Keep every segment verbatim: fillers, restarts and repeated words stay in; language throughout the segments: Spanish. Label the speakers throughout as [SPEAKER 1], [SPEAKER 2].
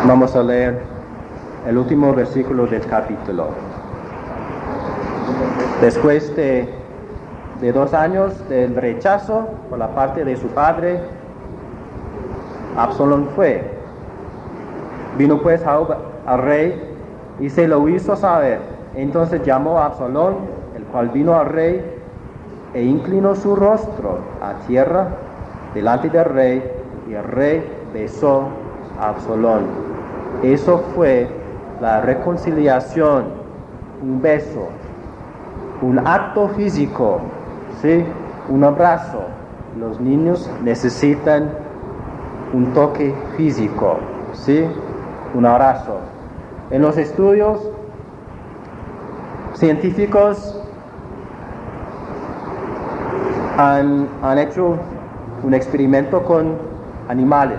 [SPEAKER 1] Vamos a leer el último versículo del capítulo. Después de, de dos años del rechazo por la parte de su padre, Absalón fue. Vino pues a, al rey y se lo hizo saber. Entonces llamó a Absalón, el cual vino al rey e inclinó su rostro a tierra delante del rey, y el rey besó a Absalón. Eso fue la reconciliación, un beso, un acto físico, ¿sí? Un abrazo. Los niños necesitan un toque físico, ¿sí? Un abrazo. En los estudios científicos han, han hecho un experimento con animales,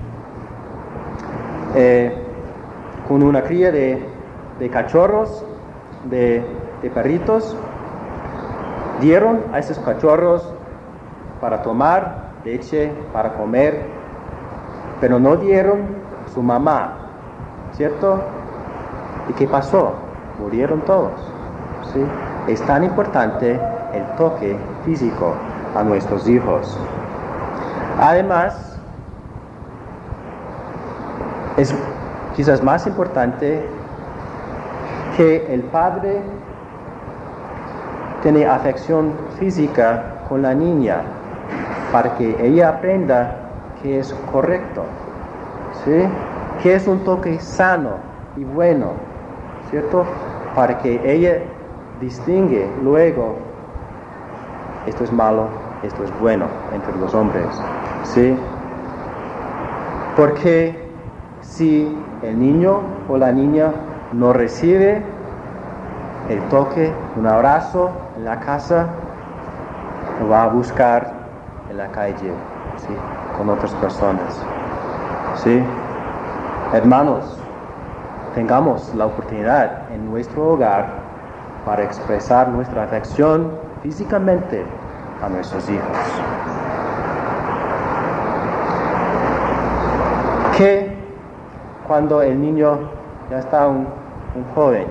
[SPEAKER 1] eh, con una cría de, de cachorros, de, de perritos. Dieron a esos cachorros para tomar leche, para comer, pero no dieron a su mamá, ¿cierto? ¿Y qué pasó? Murieron todos, ¿sí? Es tan importante el toque físico a nuestros hijos. Además, es quizás más importante que el padre tiene afección física con la niña para que ella aprenda que es correcto, ¿sí? Que es un toque sano y bueno, ¿cierto? Para que ella distingue luego, esto es malo, esto es bueno entre los hombres, ¿sí? Porque si el niño o la niña no recibe el toque, un abrazo en la casa, lo va a buscar en la calle, ¿sí? Con otras personas, ¿sí? Hermanos, tengamos la oportunidad en nuestro hogar para expresar nuestra afección físicamente a nuestros hijos. Que cuando el niño ya está un, un joven,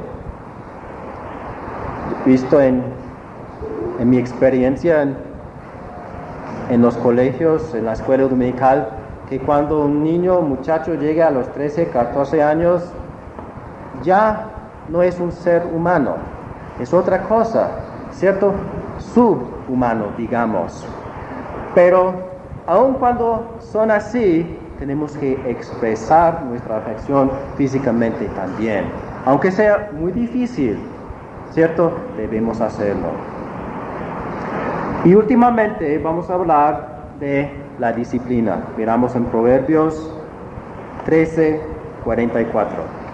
[SPEAKER 1] visto en, en mi experiencia en, en los colegios, en la escuela dominical, que cuando un niño, un muchacho llega a los trece, catorce años, ya no es un ser humano, es otra cosa, ¿cierto? Subhumano, digamos. Pero aun cuando son así, tenemos que expresar nuestra afección físicamente también. Aunque sea muy difícil, ¿cierto? Debemos hacerlo. Y últimamente vamos a hablar de la disciplina. Miramos en Proverbios trece, cuarenta y cuatro.